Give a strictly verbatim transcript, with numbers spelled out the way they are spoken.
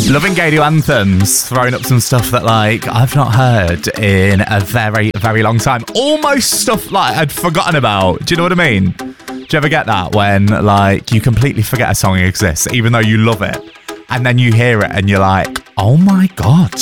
Loving Gadio anthems, throwing up some stuff that like I've not heard in a very, very long time. Almost stuff like I'd forgotten about. Do you know what I mean? Do you ever get that when like you completely forget a song exists, even though you love it, and then you hear it and you're like, oh my god,